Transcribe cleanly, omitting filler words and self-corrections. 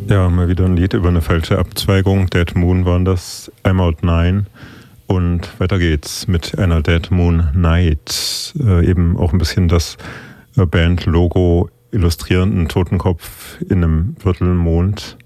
Ja, mal wieder ein Lied über eine falsche Abzweigung. Dead Moon waren das, I'm Out 9. Und weiter geht's mit einer Dead Moon Night. Eben auch ein bisschen das Band-Logo illustrierenden Totenkopf in einem Viertelmond.